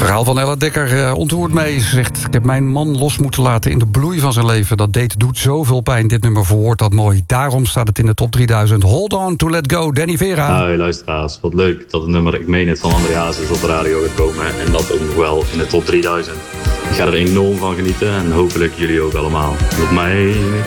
verhaal van Ella Dekker ontroert mee. Ze zegt, ik heb mijn man los moeten laten in de bloei van zijn leven. Dat doet zoveel pijn. Dit nummer verwoordt dat mooi. Daarom staat het in de top 3000. Hold on to let go, Danny Vera. Hoi luisteraars, wat leuk dat het nummer Ik meen het van André Hazes op de radio gaat komen. En dat ook nog wel in de top 3000. Ik ga er enorm van genieten en hopelijk jullie ook allemaal. Op mij